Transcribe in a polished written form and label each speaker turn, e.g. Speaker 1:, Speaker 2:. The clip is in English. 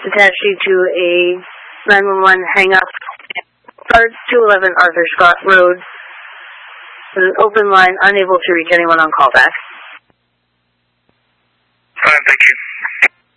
Speaker 1: attached you to a 911 hang-up, 211 Arthur Scott Road, with an open line, unable to reach anyone on callback.
Speaker 2: Fine, thank you.